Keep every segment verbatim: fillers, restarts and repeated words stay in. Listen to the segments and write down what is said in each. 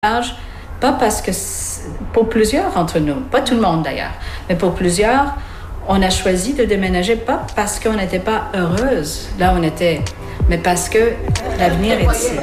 Pas parce que, pour plusieurs d'entre nous, pas tout le monde d'ailleurs, mais pour plusieurs, on a choisi de déménager pas parce qu'on n'était pas heureuse là où on était, mais parce que l'avenir est ici.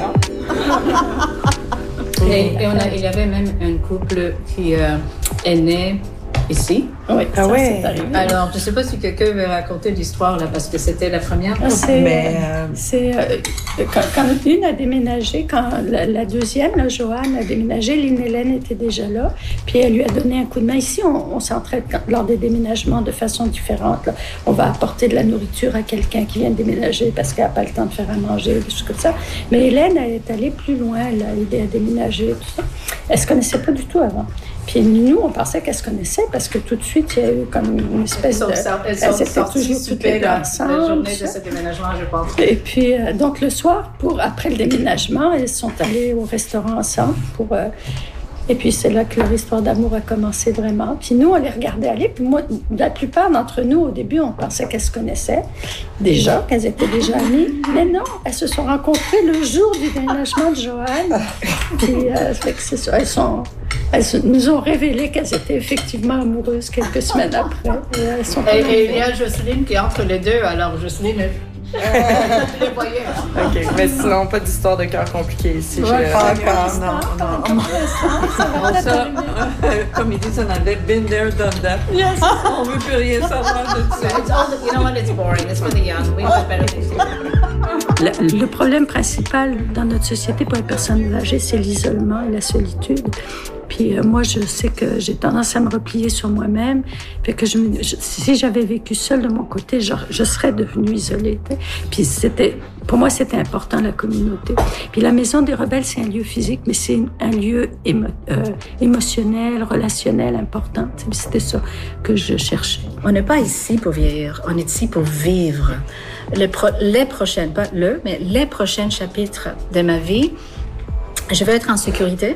Et, et on a, il y avait même un couple qui euh, est né ici. Oui, ah ça, ouais. C'est arrivé. Alors, je ne sais pas si quelqu'un veut raconter l'histoire, là, parce que c'était la première. Ah, c'est, mais, euh, c'est euh, quand, quand une a déménagé, quand la, la deuxième, là, Joanne, a déménagé, Lynn Hélène était déjà là, puis elle lui a donné un coup de main. Ici, on, on s'entraide quand, lors des déménagements de façon différente. Là. On va apporter de la nourriture à quelqu'un qui vient de déménager parce qu'elle n'a pas le temps de faire à manger, des choses comme ça. Mais Hélène, elle est allée plus loin, elle a aidé à déménager, tout ça. Elle ne se connaissait pas du tout avant. Puis nous, on pensait qu'elle se connaissait parce que tout de suite, il y a eu comme une espèce de... Elles sont, elles sont sorties super la, la journée de ce déménagement, je pense. Et puis, euh, donc, le soir, pour, après le déménagement, elles sont allées au restaurant ensemble pour... Euh, et puis, c'est là que leur histoire d'amour a commencé vraiment. Puis nous, on les regardait aller. Puis moi, la plupart d'entre nous, au début, on pensait qu'elles se connaissaient déjà, qu'elles étaient déjà amies. Mais non, elles se sont rencontrées le jour du déménagement de Joanne. Puis, euh, fait que c'est ça, elles sont... Elles nous ont révélé qu'elles étaient effectivement amoureuses quelques semaines après. Et, elles sont et, et il y a Jocelyne qui est entre les deux. Alors, Jocelyne, euh, je les voyais. Hein. OK, mais sinon, pas d'histoire de cœur compliquée ici. Ouais, je... pas encore, non. non. non. ça, ça euh, comme ils disent en anglais, been there, done that. Yes. On veut plus rien savoir de ça. It's all the, you know what, it's boring. It's for the young. We have better things to do. Le, le problème principal dans notre société pour les personnes âgées, c'est l'isolement et la solitude. Puis euh, moi, je sais que j'ai tendance à me replier sur moi-même. Fait que je, me, je, si j'avais vécu seule de mon côté, je, je serais devenue isolée. T'sais. Puis c'était, pour moi, c'était important, la communauté. Puis la Maison des Rebelles, c'est un lieu physique, mais c'est un lieu émo, euh, émotionnel, relationnel important. T'sais. C'était ça que je cherchais. On n'est pas ici pour vieillir, on est ici pour vivre. Le pro, les prochaines, pas le, mais les prochains chapitres de ma vie, je veux être en sécurité.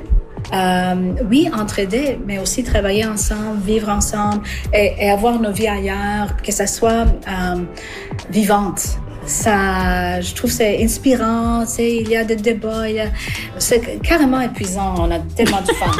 Euh, oui, entraider, mais aussi travailler ensemble, vivre ensemble et, et avoir nos vies ailleurs, que ça soit euh, vivante. Ça, je trouve que c'est inspirant, tu sais, il y a des débats, il y a, c'est carrément épuisant, on a tellement de fun.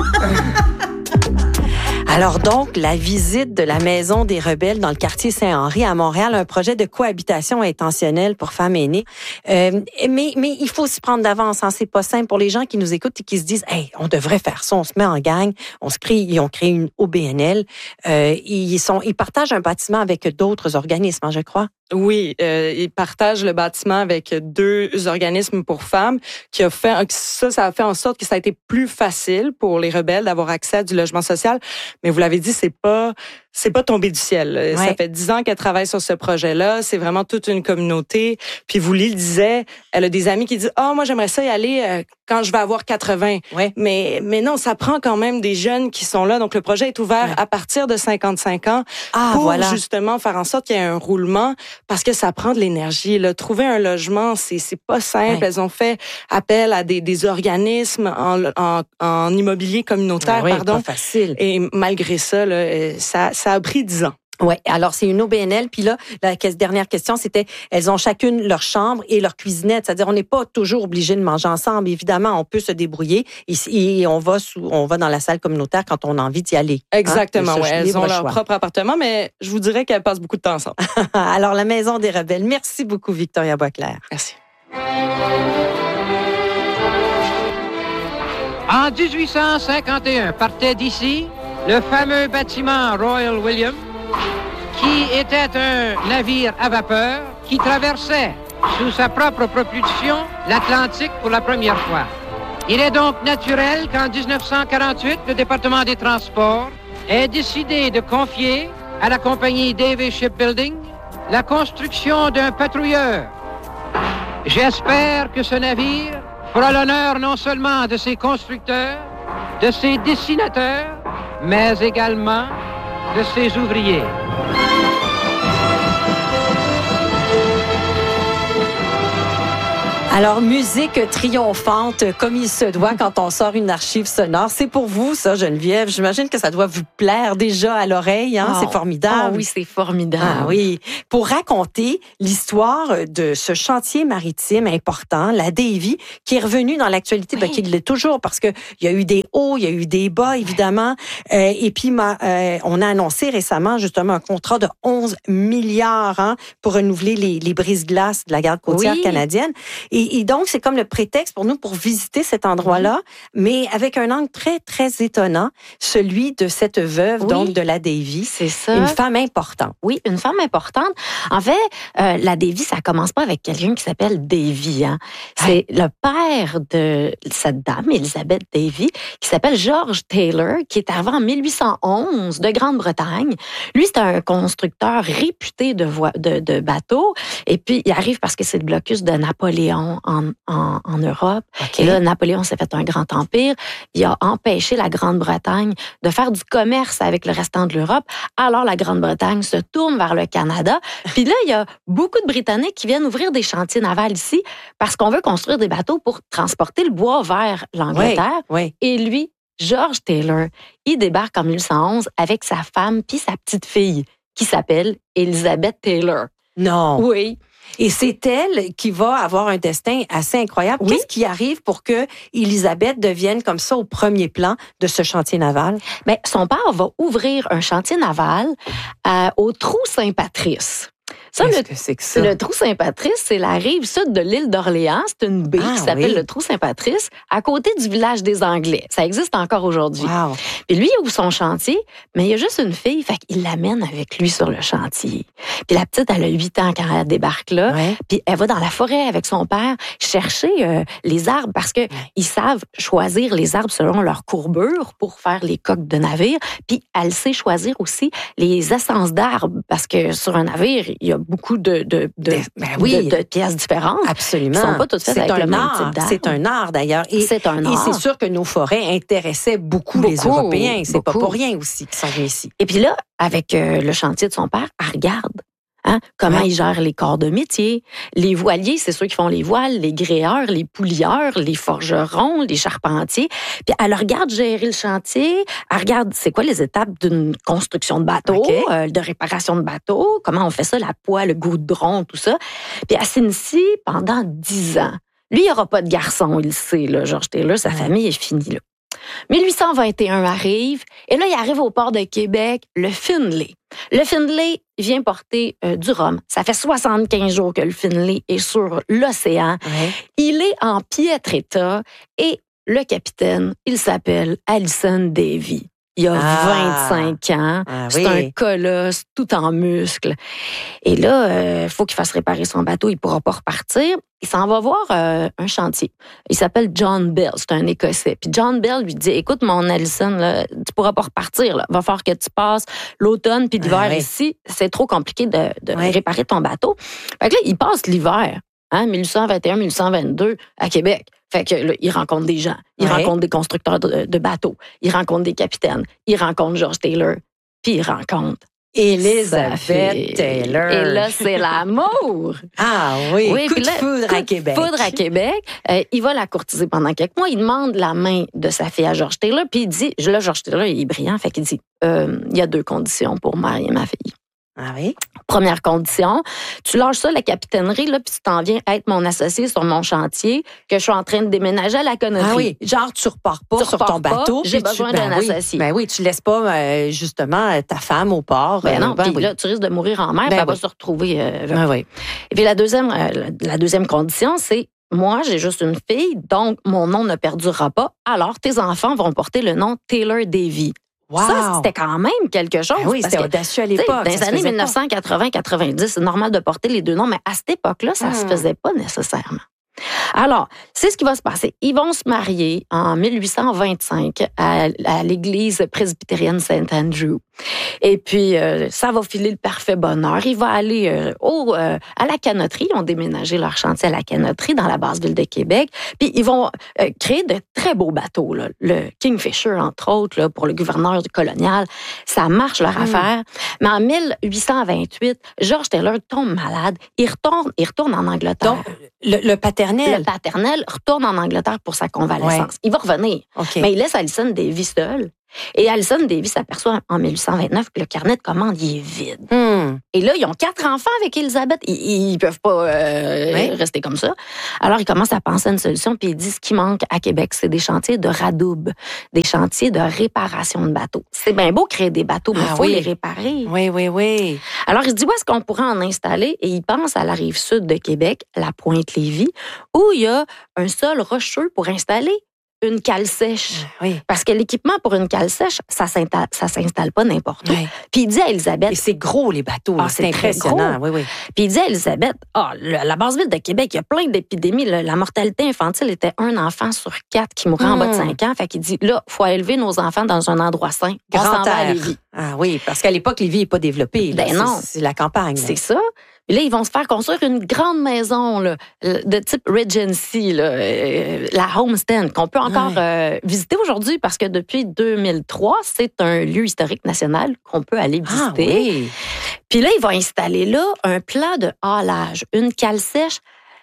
Alors donc, la visite de la Maison des Rebelles dans le quartier Saint-Henri à Montréal, un projet de cohabitation intentionnelle pour femmes aînées. Euh, mais, mais il faut s'y prendre d'avance, hein. C'est pas simple pour les gens qui nous écoutent et qui se disent « Hey, on devrait faire ça, on se met en gang, on se crée, ils ont créé une O B N L. Euh, ils, sont, ils partagent un bâtiment avec d'autres organismes, hein, je crois. Oui, euh, ils partagent le bâtiment avec deux organismes pour femmes qui a fait ça, ça a fait en sorte que ça a été plus facile pour les rebelles d'avoir accès à du logement social. Mais vous l'avez dit, c'est pas c'est pas tombé du ciel. Ouais. Ça fait dix ans qu'elle travaille sur ce projet-là. C'est vraiment toute une communauté. Puis vous le disait, elle a des amis qui disent ah oh, moi j'aimerais ça y aller euh, quand je vais avoir quatre-vingts. Ouais. Mais mais non, ça prend quand même des jeunes qui sont là. Donc le projet est ouvert ouais. à partir de cinquante-cinq ans ah, pour voilà. justement faire en sorte qu'il y ait un roulement parce que ça prend de l'énergie. Là. Trouver un logement, c'est c'est pas simple. Ouais. Elles ont fait appel à des des organismes en en, en immobilier communautaire, ouais, pardon. Pas facile. Et malgré ça, là, ça ça a pris dix ans. Oui, alors c'est une O B N L. Puis là, la dernière question, c'était, elles ont chacune leur chambre et leur cuisinette. C'est-à-dire, on n'est pas toujours obligé de manger ensemble. Évidemment, on peut se débrouiller et, et on va sous, on va dans la salle communautaire quand on a envie d'y aller. Exactement, hein? oui. Elles ont leur choix. Propre appartement, mais je vous dirais qu'elles passent beaucoup de temps ensemble. Alors, la Maison des Rebelles. Merci beaucoup, Victoria Boisclair. Merci. En dix-huit cent cinquante et un, partait d'ici le fameux bâtiment Royal William, qui était un navire à vapeur qui traversait sous sa propre propulsion l'Atlantique pour la première fois. Il est donc naturel qu'en dix-neuf cent quarante-huit, le département des Transports ait décidé de confier à la compagnie Davy Shipbuilding la construction d'un patrouilleur. J'espère que ce navire fera l'honneur non seulement de ses constructeurs, de ses dessinateurs, mais également de ses ouvriers. Alors, musique triomphante, comme il se doit quand on sort une archive sonore. C'est pour vous, ça, Geneviève. J'imagine que ça doit vous plaire déjà à l'oreille. Hein? Oh, c'est formidable. Oh oui, c'est formidable. Ah oui. Pour raconter l'histoire de ce chantier maritime important, la Davy, qui est revenu dans l'actualité, oui. ben, qui l'est toujours, parce qu'il y a eu des hauts, il y a eu des bas, évidemment. Euh, et puis, ma, euh, on a annoncé récemment, justement, un contrat de onze milliards hein, pour renouveler les, les brises-glaces de la garde côtière oui. canadienne. Et Et, et donc, c'est comme le prétexte pour nous pour visiter cet endroit-là, oui. mais avec un angle très, très étonnant, celui de cette veuve, oui. donc de la Davy. C'est ça. Une femme importante. Oui, une femme importante. En fait, euh, la Davy, ça commence pas avec quelqu'un qui s'appelle Davy. Hein. C'est ouais. le père de cette dame, Elizabeth Davy, qui s'appelle George Taylor, qui est arrivé en mille huit cent onze de Grande-Bretagne. Lui, c'est un constructeur réputé de, vo- de, de bateaux. Et puis, il arrive parce que c'est le blocus de Napoléon En, en, en Europe. Okay. Et là, Napoléon s'est fait un grand empire. Il a empêché la Grande-Bretagne de faire du commerce avec le restant de l'Europe. Alors, la Grande-Bretagne se tourne vers le Canada. Puis là, il y a beaucoup de Britanniques qui viennent ouvrir des chantiers navals ici parce qu'on veut construire des bateaux pour transporter le bois vers l'Angleterre. Oui, oui. Et lui, George Taylor, il débarque en mille huit cent onze avec sa femme puis sa petite fille qui s'appelle Elizabeth Taylor. Non. Oui. Et c'est elle qui va avoir un destin assez incroyable. Oui. Qu'est-ce qui arrive pour que Élisabeth devienne comme ça au premier plan de ce chantier naval? Bien, son père va ouvrir un chantier naval euh, au Trou Saint-Patrice. Ça, Qu'est-ce le, que c'est que ça? Le Trou Saint-Patrice, c'est la rive sud de l'île d'Orléans. C'est une baie ah, qui s'appelle oui. le Trou Saint-Patrice, à côté du village des Anglais. Ça existe encore aujourd'hui. Wow. Puis lui, il ouvre son chantier, mais il y a juste une fille, fait qu'il l'amène avec lui sur le chantier. Puis la petite, elle a huit ans quand elle débarque là. Ouais. Puis elle va dans la forêt avec son père chercher euh, les arbres parce que ouais. ils savent choisir les arbres selon leur courbure pour faire les coques de navire. Puis elle sait choisir aussi les essences d'arbres parce que sur un navire, il y a beaucoup de, de, de, ben oui. de, de pièces différentes. Absolument. Qui sont pas toutes faites c'est avec un le même art. type d'arbre. C'est un art, d'ailleurs. Et, c'est un art. Et c'est sûr que nos forêts intéressaient beaucoup, beaucoup les Européens. C'est beaucoup. Pas pour rien aussi qu'ils sont venus ici. Et puis là, avec euh, le chantier de son père, elle regarde. Hein? Comment ouais. ils gèrent les corps de métier. Les voiliers, c'est ceux qui font les voiles, les gréeurs, les poulieurs, les forgerons, les charpentiers. Puis elle regarde gérer le chantier, elle regarde c'est quoi les étapes d'une construction de bateau, okay. euh, de réparation de bateau, comment on fait ça, la poêle, le goudron, tout ça. Puis elle s'initie pendant dix ans. Lui, il n'y aura pas de garçon, il le sait, là, George Taylor, sa ouais. famille est finie là. mille huit cent vingt et un arrive, et là, il arrive au port de Québec, le Finlay. Le Finlay vient porter euh, du rhum. Ça fait soixante-quinze jours que le Finlay est sur l'océan. Ouais. Il est en piètre état, et le capitaine, il s'appelle Alison Davy. Il a ah. vingt-cinq ans. Ah, c'est oui. un colosse tout en muscles. Et là, il euh, faut qu'il fasse réparer son bateau. Il ne pourra pas repartir. Il s'en va voir euh, un chantier. Il s'appelle John Bell. C'est un Écossais. Puis John Bell lui dit, écoute, mon Alison, là, tu ne pourras pas repartir. Là. Va falloir que tu passes l'automne puis l'hiver ah, oui. ici. C'est trop compliqué de, de oui. réparer ton bateau. Fait que là, il passe l'hiver. Hein, mille huit cent vingt et un mille huit cent vingt-deux à Québec. Fait que là, il rencontre des gens, il ouais. rencontre des constructeurs de, de bateaux, il rencontre des capitaines, il rencontre George Taylor, puis il rencontre Elizabeth Taylor. Et là, c'est l'amour. Ah oui, oui coup de là, foudre coup à Québec. Coup de foudre à Québec. Euh, il va la courtiser pendant quelques mois. Il demande la main de sa fille à George Taylor, puis il dit, là, George Taylor, il est brillant, fait qu'il dit, euh, il y a deux conditions pour marier ma fille. Ah oui? Première condition, tu lâches ça, la capitainerie, là, puis tu t'en viens être mon associé sur mon chantier, que je suis en train de déménager à la connerie. Ah oui, genre tu repars pas tu sur repars ton bateau. Pas, j'ai besoin tu, ben d'un oui, associé. Ben oui, tu laisses pas euh, justement ta femme au port. Ben non, ben puis oui. là, tu risques de mourir en mer, ben elle oui. va se retrouver. Euh, ben oui. Et puis la deuxième, euh, la deuxième condition, c'est moi, j'ai juste une fille, donc mon nom ne perdurera pas. Alors, tes enfants vont porter le nom Taylor Davy. Wow. Ça, c'était quand même quelque chose. Ben oui, c'était que, audacieux à l'époque. Dans les années dix-neuf cent quatre-vingts quatre-vingt-dix, c'est normal de porter les deux noms, mais à cette époque-là, ça ne hmm. se faisait pas nécessairement. Alors, c'est ce qui va se passer. Ils vont se marier en mille huit cent vingt-cinq à, à l'église presbytérienne Saint Andrew. Et puis, euh, ça va filer le parfait bonheur. Il va aller euh, au, euh, à la canotterie. Ils ont déménagé leur chantier à la canotterie dans la basse ville de Québec. Puis, ils vont euh, créer de très beaux bateaux. Là. Le Kingfisher, entre autres, là, pour le gouverneur colonial. Ça marche, leur mmh. affaire. Mais en mille huit cent vingt-huit, George Taylor tombe malade. Il retourne, il retourne en Angleterre. Donc, le, le paternel. Le paternel retourne en Angleterre pour sa convalescence. Ouais. Il va revenir. Okay. Mais il laisse Alison Davis seule. Et Alison Davis s'aperçoit en mille huit cent vingt-neuf que le carnet de commandes il est vide. Hmm. Et là, ils ont quatre enfants avec Élisabeth. Ils, ils peuvent pas euh, oui. rester comme ça. Alors, ils commencent à penser à une solution, puis ils disent ce qui manque à Québec, c'est des chantiers de radoub, des chantiers de réparation de bateaux. C'est bien beau créer des bateaux, mais il ah, faut oui. les réparer. Oui, oui, oui. Alors, ils se disent, où est-ce qu'on pourrait en installer? Et ils pensent à la rive sud de Québec, la Pointe-Lévis, où il y a un sol rocheux pour installer une cale sèche. Oui. Parce que l'équipement pour une cale sèche, ça s'installe, ça s'installe pas n'importe où. Oui. Puis il dit à Élisabeth... Et c'est gros, les bateaux. Ah, c'est impressionnant. Oui, oui. Puis il dit à Élisabeth, ah, la basse ville de Québec, il y a plein d'épidémies. La mortalité infantile était un enfant sur quatre qui mourait mmh. en bas de cinq ans. Fait qu'il dit, là, il faut élever nos enfants dans un endroit sain. Grand air. Ah oui, parce qu'à l'époque, Lévis n'est pas développé. Ben non. C'est la campagne. C'est ça. Puis là, ils vont se faire construire une grande maison là, de type Regency, là, euh, la Homestead, qu'on peut encore ouais. euh, visiter aujourd'hui parce que depuis deux mille trois, c'est un lieu historique national qu'on peut aller visiter. Ah, oui. Puis là, ils vont installer là un plat de halage, une cale sèche,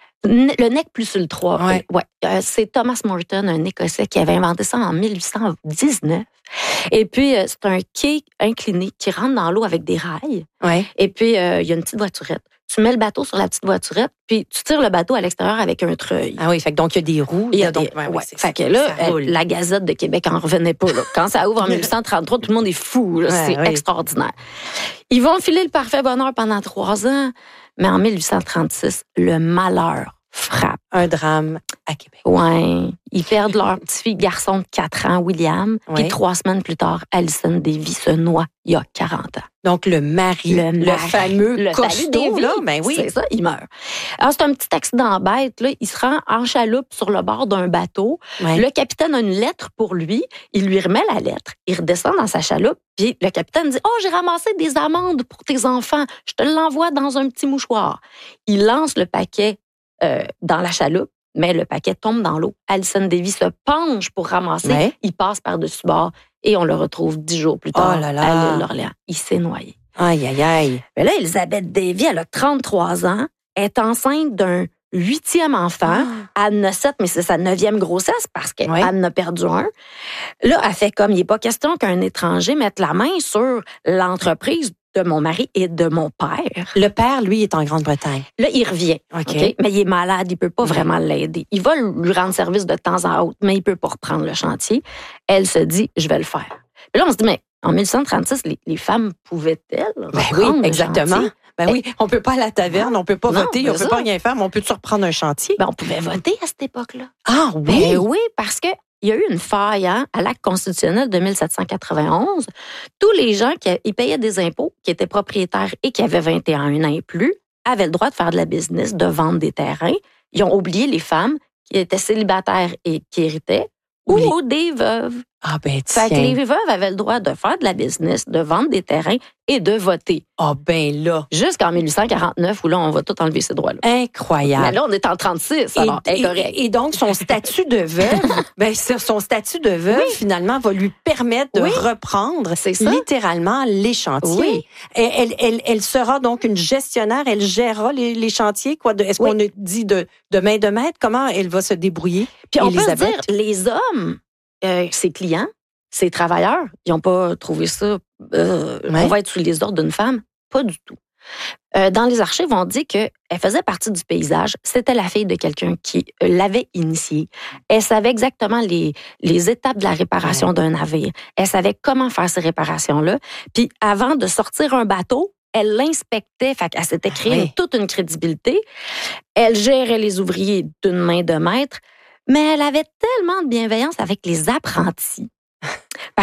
le nec plus ultra. Ouais. Ouais. Euh, c'est Thomas Morton, un Écossais, qui avait inventé ça en mille huit cent dix-neuf. Et puis, euh, c'est un quai incliné qui rentre dans l'eau avec des rails. Ouais. Et puis, euh, il y a une petite voiturette. Tu mets le bateau sur la petite voiturette, puis tu tires le bateau à l'extérieur avec un treuil. Ah oui, fait que donc il y a des roues. Il y a donc, des, ouais, ouais, ouais, fait que là, euh, la Gazette de Québec en revenait pas. Là. Quand ça ouvre en mille huit cent trente-trois, tout le monde est fou. Là. Ouais, c'est oui. extraordinaire. Ils vont filer le parfait bonheur pendant trois ans, mais en mille huit cent trente-six, le malheur frappe. Un drame à Québec. Oui. Ils perdent leur petit garçon de quatre ans, William, ouais. Puis trois semaines plus tard, Alison Davis se noie il y a quarante ans. Donc, le mari, le, le mari, fameux le costaud, là, ben oui. C'est ça, il meurt. Alors, c'est un petit accident bête, là. Il se rend en chaloupe sur le bord d'un bateau. Ouais. Le capitaine a une lettre pour lui. Il lui remet la lettre. Il redescend dans sa chaloupe. Puis le capitaine dit, « Oh, j'ai ramassé des amandes pour tes enfants. Je te l'envoie dans un petit mouchoir. » Il lance le paquet euh, dans la chaloupe. Mais le paquet tombe dans l'eau. Alison Davis se penche pour ramasser. Ouais. Il passe par-dessus bord et on le retrouve dix jours plus tard oh là là. à l'île d'Orléans. Il s'est noyé. Aïe, aïe, aïe. Mais là, Elisabeth Davy, elle a trente-trois ans, est enceinte d'un huitième enfant. Ah. Elle en a sept, mais c'est sa neuvième grossesse parce qu'elle ouais. en a perdu un. Là, elle fait comme, il n'est pas question qu'un étranger mette la main sur l'entreprise de mon mari et de mon père. Le père, lui, est en Grande-Bretagne. Là, il revient. OK. okay? Mais il est malade, il peut pas vraiment l'aider. Il va lui rendre service de temps en autre, mais il peut pas reprendre le chantier. Elle se dit, je vais le faire. Et là, on se dit, mais en mille huit cent trente-six, les, les femmes pouvaient-elles reprendre ben oui, exactement. le chantier? Ben oui, on peut pas aller à la taverne, on peut pas non, voter, on ça. peut pas rien faire, mais on peut-tu reprendre un chantier? Ben, on pouvait voter à cette époque-là. Ah oui? Ben oui, parce que il y a eu une faille hein, à l'acte constitutionnel de mille sept cent quatre-vingt-onze. Tous les gens qui ils payaient des impôts, qui étaient propriétaires et qui avaient vingt et un ans et plus, avaient le droit de faire de la business, de vendre des terrains. Ils ont oublié les femmes qui étaient célibataires et qui héritaient, ou oui. des veuves. Ah ben tiens. Fait que les veuves avaient le droit de faire de la business, de vendre des terrains et de voter. Ah ben là. Jusqu'en mille huit cent quarante-neuf, où là, on va tout enlever ces droits-là. Incroyable. Mais là, on est en trente-six, alors et, incorrect. Et, et donc, son statut de veuve, ben, son statut de veuve, oui. finalement, va lui permettre de oui. reprendre C'est ça. littéralement les chantiers. Oui. Elle, elle, elle, elle sera donc une gestionnaire, elle gérera les, les chantiers, quoi. De, est-ce oui. qu'on a dit de, de main de maître? Comment elle va se débrouiller? Puis on Elisabeth? peut se dire, les hommes, euh, ses clients, ses travailleurs, ils n'ont pas trouvé ça, euh, ouais. on va être sous les ordres d'une femme. Pas du tout. Euh, dans les archives, on dit qu'elle faisait partie du paysage. C'était la fille de quelqu'un qui l'avait initiée. Elle savait exactement les, les étapes de la réparation ouais. d'un navire. Elle savait comment faire ces réparations-là. Puis avant de sortir un bateau, elle l'inspectait. Fait qu'elle s'était créée ouais. toute une crédibilité. Elle gérait les ouvriers d'une main de maître. Mais elle avait tellement de bienveillance avec les apprentis. Parce que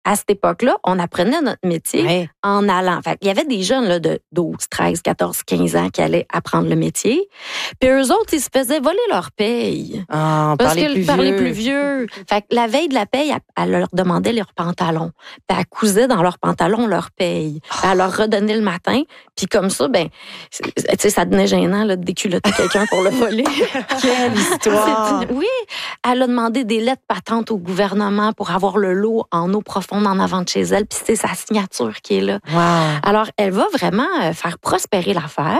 à cette époque-là, on apprenait notre métier Ouais. en allant. Fait, il y avait des jeunes là, de douze, treize, quatorze, quinze ans qui allaient apprendre le métier. Puis eux autres, ils se faisaient voler leur paye. Ah, Parce par les que plus par vieux. les plus vieux. Fait que la veille de la paye, elle, elle leur demandait leurs pantalons. Puis elle cousait dans leurs pantalons leur paye. Puis elle leur redonnait le matin. Puis comme ça, ben, tu sais, ça devenait gênant là, de déculotter quelqu'un pour le voler. Quelle histoire! C'est- oui, elle a demandé des lettres patentes au gouvernement pour avoir le lot en eau profonde en avant de chez elle. Puis c'est sa signature qui est là. Wow. Alors, elle va vraiment euh, faire prospérer l'affaire.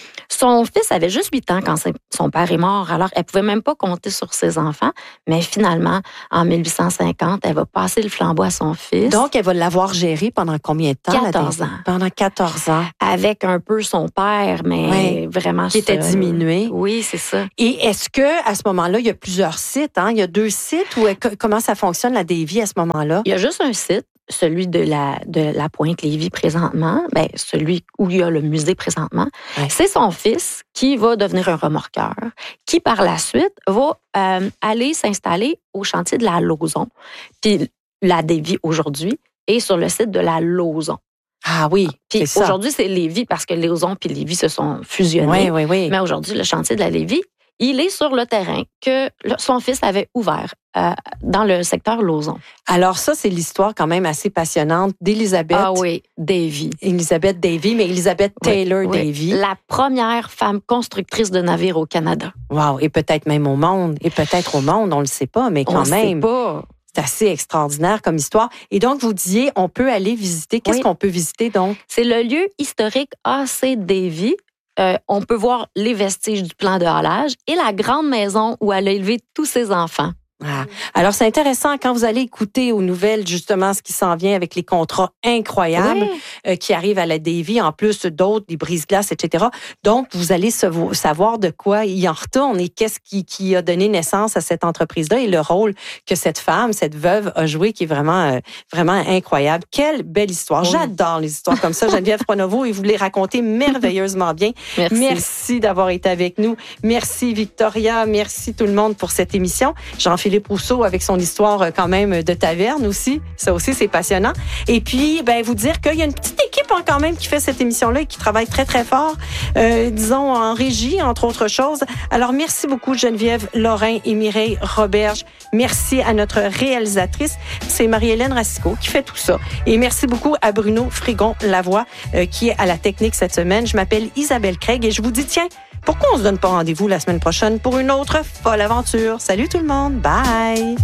Son fils avait juste huit ans quand son père est mort. Alors, elle pouvait même pas compter sur ses enfants. Mais finalement, en mille huit cent cinquante, elle va passer le flambeau à son fils. Donc, elle va l'avoir géré pendant combien de temps? la quatorze Daisy? ans. Pendant quatorze ans. Avec un peu son père, mais Ouais. vraiment... Qui était seul. diminué. Oui, c'est ça. Et est-ce que à ce moment-là, il y a plusieurs sites? Hein? Il y a deux sites ou est- comment ça fonctionne, la Davy, à ce moment-là? Il y a juste un site, celui de la, de la Pointe-Lévis présentement, ben, celui où il y a le musée présentement. Ouais. C'est son fils qui va devenir un remorqueur, qui par la suite va euh, aller s'installer au chantier de la Lauson. Puis la Davy aujourd'hui est sur le site de la Lauson. Ah oui, Puis c'est ça. aujourd'hui, c'est Lévis parce que Lauson puis Lévis se sont fusionnés. Oui, oui, oui. Mais aujourd'hui, le chantier de la Lévis, il est sur le terrain que le- son fils avait ouvert euh, dans le secteur Lauson. Alors ça, c'est l'histoire quand même assez passionnante d'Élisabeth. Ah oui, Davy. Élisabeth Davy, mais Élisabeth Taylor Oui, Davy. la première femme constructrice de navires au Canada. Wow, et peut-être même au monde, et peut-être au monde, on le sait pas, mais On quand le même. sait pas. C'est assez extraordinaire comme histoire. Et donc, vous disiez, on peut aller visiter. Qu'est-ce Oui. qu'on peut visiter donc? C'est le lieu historique A C Davy. Euh, on peut voir les vestiges du plan de halage et la grande maison où elle a élevé tous ses enfants. Ah. Alors, c'est intéressant quand vous allez écouter aux nouvelles, justement, ce qui s'en vient avec les contrats incroyables Oui. euh, qui arrivent à la Davy, en plus d'autres, des brise-glaces, et cetera. Donc, vous allez se- savoir de quoi il en retourne et qu'est-ce qui, qui a donné naissance à cette entreprise-là et le rôle que cette femme, cette veuve a joué qui est vraiment, euh, vraiment incroyable. Quelle belle histoire. Oui. J'adore les histoires comme ça. Geneviève Pronovo, et vous les racontez merveilleusement bien. Merci. Merci d'avoir été avec nous. Merci Victoria. Merci tout le monde pour cette émission. Jean-Philippe Rousseau avec son histoire euh, quand même de taverne aussi. Ça aussi, c'est passionnant. Et puis, ben, vous dire qu'il y a une petite équipe hein, quand même qui fait cette émission-là et qui travaille très, très fort, euh, disons, en régie, entre autres choses. Alors, merci beaucoup Geneviève, Lorrain et Mireille Roberge. Merci à notre réalisatrice. C'est Marie-Hélène Racicot qui fait tout ça. Et merci beaucoup à Bruno Frigon-Lavoie euh, qui est à la technique cette semaine. Je m'appelle Isabelle Craig et je vous dis, tiens, pourquoi on se donne pas rendez-vous la semaine prochaine pour une autre folle aventure? Salut tout le monde. Bye!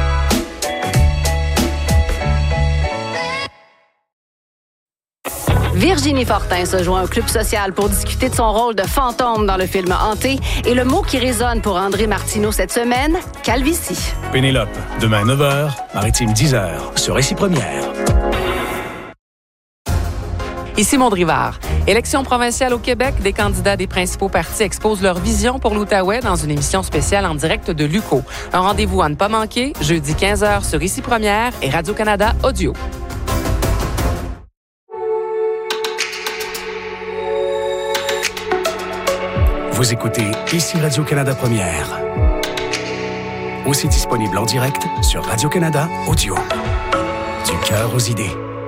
Virginie Fortin se joint au Club social pour discuter de son rôle de fantôme dans le film Hanté et le mot qui résonne pour André Martineau cette semaine, calvitie. Pénélope, demain neuf heures, Maritime dix heures, sur Récit Première. Ici Maud Rivard. Élection provinciale au Québec, des candidats des principaux partis exposent leur vision pour l'Outaouais dans une émission spéciale en direct de l'U Q O. Un rendez-vous à ne pas manquer, jeudi quinze heures sur Ici Première et Radio-Canada Audio. Vous écoutez Ici Radio-Canada Première. Aussi disponible en direct sur Radio-Canada Audio. Du cœur aux idées.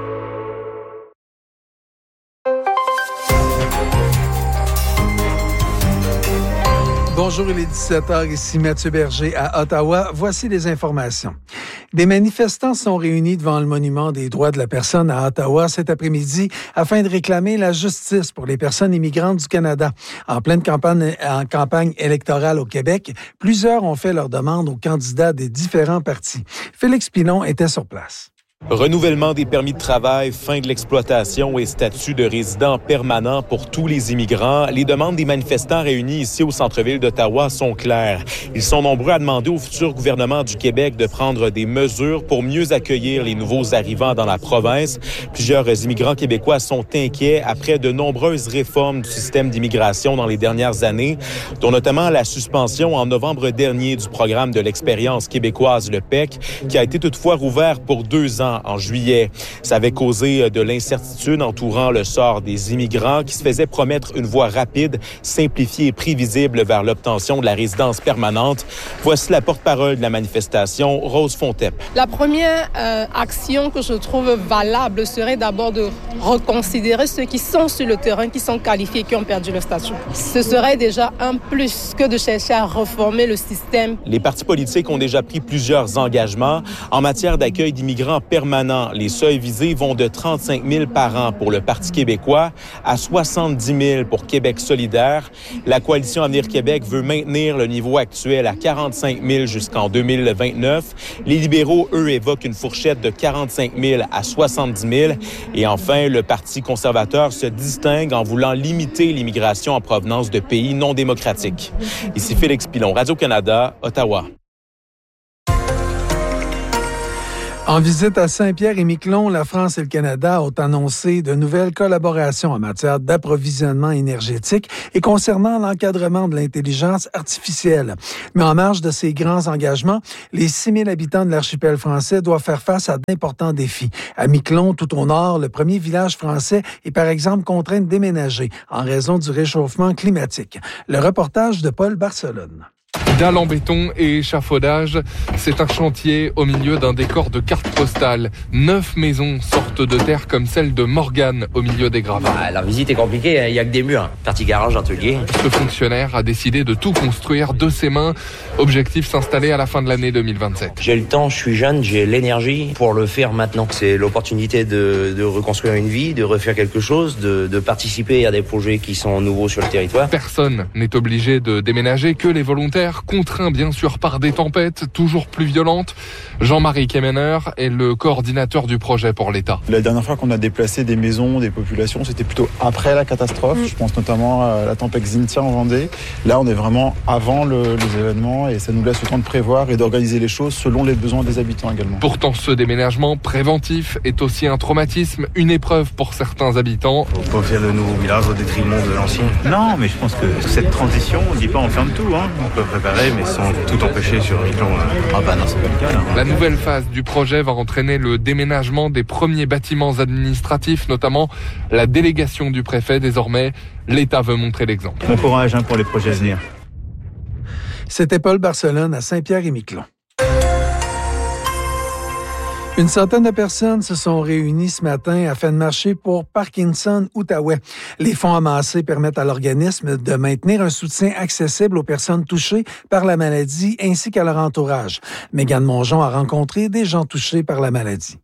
Bonjour, il est dix-sept heures, ici Mathieu Berger à Ottawa. Voici les informations. Des manifestants sont réunis devant le monument des droits de la personne à Ottawa cet après-midi afin de réclamer la justice pour les personnes immigrantes du Canada. En pleine campagne, en campagne électorale au Québec, plusieurs ont fait leur demande aux candidats des différents partis. Félix Pilon était sur place. Renouvellement des permis de travail, fin de l'exploitation et statut de résident permanent pour tous les immigrants. Les demandes des manifestants réunis ici au centre-ville d'Ottawa sont claires. Ils sont nombreux à demander au futur gouvernement du Québec de prendre des mesures pour mieux accueillir les nouveaux arrivants dans la province. Plusieurs immigrants québécois sont inquiets après de nombreuses réformes du système d'immigration dans les dernières années, dont notamment la suspension en novembre dernier du programme de l'expérience québécoise, le P E C, qui a été toutefois rouvert pour deux ans ans, en juillet. Ça avait causé de l'incertitude entourant le sort des immigrants qui se faisaient promettre une voie rapide, simplifiée et prévisible vers l'obtention de la résidence permanente. Voici la porte-parole de la manifestation, Rose Fontep. La première euh, action que je trouve valable serait d'abord de reconsidérer ceux qui sont sur le terrain, qui sont qualifiés, qui ont perdu le statut. Ce serait déjà un plus que de chercher à reformer le système. Les partis politiques ont déjà pris plusieurs engagements. En matière d'accueil d'immigrants permanents, les seuils visés vont de trente-cinq mille par an pour le Parti québécois à soixante-dix mille pour Québec solidaire. La Coalition Avenir Québec veut maintenir le niveau actuel à quarante-cinq mille jusqu'en deux mille vingt-neuf. Les libéraux, eux, évoquent une fourchette de quarante-cinq mille à soixante-dix mille. Et enfin, le Parti conservateur se distingue en voulant limiter l'immigration en provenance de pays non démocratiques. Ici Félix Pilon, Radio-Canada, Ottawa. En visite à Saint-Pierre-et-Miquelon, la France et le Canada ont annoncé de nouvelles collaborations en matière d'approvisionnement énergétique et concernant l'encadrement de l'intelligence artificielle. Mais en marge de ces grands engagements, les six mille habitants de l'archipel français doivent faire face à d'importants défis. À Miquelon, tout au nord, le premier village français est par exemple contraint de déménager en raison du réchauffement climatique. Le reportage de Paul Barcelone. Dalles en béton et échafaudage, c'est un chantier au milieu d'un décor de cartes postales. Neuf maisons sortent de terre comme celle de Morgane au milieu des gravats. Ah, la visite est compliquée, il n'y a que des murs. Partie garage, atelier. Ce fonctionnaire a décidé de tout construire de ses mains. Objectif s'installer à la fin de l'année deux mille vingt-sept. J'ai le temps, je suis jeune, j'ai l'énergie pour le faire maintenant. C'est l'opportunité de, de reconstruire une vie, de refaire quelque chose, de, de participer à des projets qui sont nouveaux sur le territoire. Personne n'est obligé de déménager, que les volontaires, contraints bien sûr par des tempêtes toujours plus violentes. Jean-Marie Kemener est le coordinateur du projet pour l'État. La dernière fois qu'on a déplacé des maisons, des populations, c'était plutôt après la catastrophe. Mmh. Je pense notamment à la tempête Xynthia en Vendée. Là, on est vraiment avant le, les événements et ça nous laisse le temps de prévoir et d'organiser les choses selon les besoins des habitants également. Pourtant, ce déménagement préventif est aussi un traumatisme, une épreuve pour certains habitants. On peut faire le nouveau village au détriment de l'ancien. Non, mais je pense que cette transition, on ne dit pas on ferme tout. Hein. On peut préparer, mais sans tout empêcher sur Miquelon. Ah bah non, c'est pas le cas là. La nouvelle phase du projet va entraîner le déménagement des premiers bâtiments administratifs, notamment la délégation du préfet. Désormais, l'État veut montrer l'exemple. Bon courage hein, pour les projets à venir. C'était Paul Barcelone à Saint-Pierre-et-Miquelon. Une centaine de personnes se sont réunies ce matin afin de marcher pour Parkinson Outaouais. Les fonds amassés permettent à l'organisme de maintenir un soutien accessible aux personnes touchées par la maladie ainsi qu'à leur entourage. Mégane Mongeon a rencontré des gens touchés par la maladie.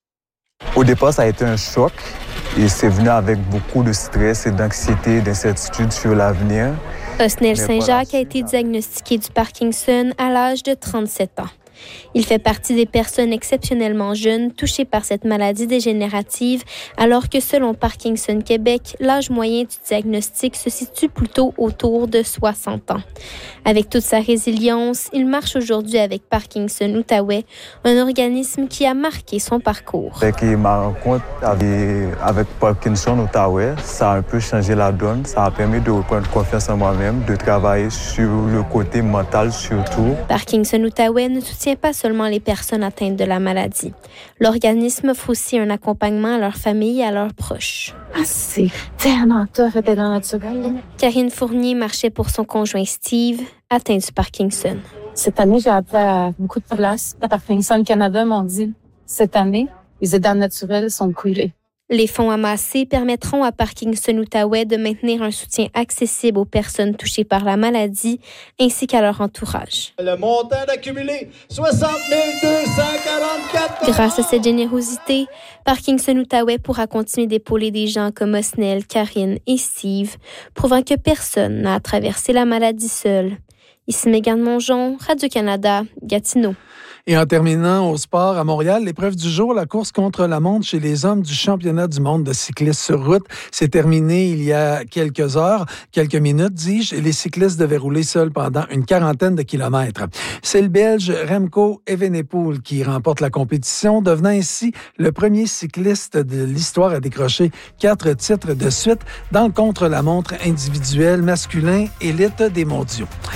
Au départ, ça a été un choc et c'est venu avec beaucoup de stress et d'anxiété, d'incertitude sur l'avenir. Osnel Saint-Jacques a été diagnostiqué du Parkinson à l'âge de trente-sept ans. Il fait partie des personnes exceptionnellement jeunes touchées par cette maladie dégénérative, alors que selon Parkinson Québec, l'âge moyen du diagnostic se situe plutôt autour de soixante ans. Avec toute sa résilience, il marche aujourd'hui avec Parkinson Outaouais, un organisme qui a marqué son parcours. Avec ma rencontre avec, avec Parkinson Outaouais, ça a un peu changé la donne. Ça a permis de reprendre confiance en moi-même, de travailler sur le côté mental surtout. Parkinson Outaouais ne soutient pas seulement les personnes atteintes de la maladie. L'organisme offre aussi un accompagnement à leurs familles et à leurs proches. Ah, c'est tellement tough d'être dans notre seconde. Karine Fournier marchait pour son conjoint Steve, atteint du Parkinson. Cette année, j'ai appelé à beaucoup de places. À Parkinson Canada m'ont dit, cette année, les aidants naturels sont coulés. Les fonds amassés permettront à Parkinson Outaouais de maintenir un soutien accessible aux personnes touchées par la maladie ainsi qu'à leur entourage. Le montant d'accumulé, soixante mille deux cent quarante-quatre dollars. Grâce à cette générosité, Parkinson Outaouais pourra continuer d'épauler des gens comme Osnel, Karine et Steve, prouvant que personne n'a à traverser la maladie seul. Ici Mégane Mongeon, Radio-Canada, Gatineau. Et en terminant au sport à Montréal, l'épreuve du jour, la course contre la montre chez les hommes du championnat du monde de cyclisme sur route, s'est terminée il y a quelques heures, quelques minutes, dis-je, et les cyclistes devaient rouler seuls pendant une quarantaine de kilomètres. C'est le Belge Remco Evenepoel qui remporte la compétition, devenant ainsi le premier cycliste de l'histoire à décrocher quatre titres de suite dans le contre-la-montre individuel masculin élite des mondiaux.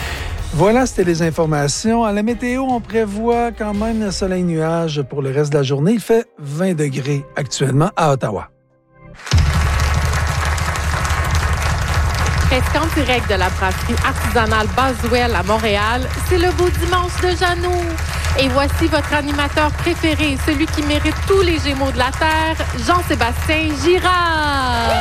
Voilà, c'était les informations. À la météo, on prévoit quand même soleil-nuage pour le reste de la journée. Il fait vingt degrés actuellement à Ottawa. Presque en direct de la brasserie artisanale Boswell à Montréal, c'est le beau dimanche de Jeannot. Et voici votre animateur préféré, celui qui mérite tous les Gémeaux de la Terre, Jean-Sébastien Girard.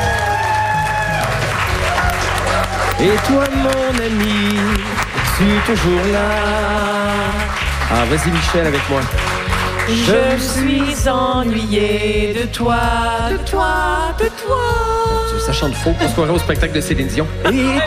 Et toi, mon ami, tu es toujours là. Ah, vas-y, Michel, avec moi. Je suis ennuyé de toi, de toi, de toi. Ça chante faux pour se croirait au spectacle de Céline Dion. Et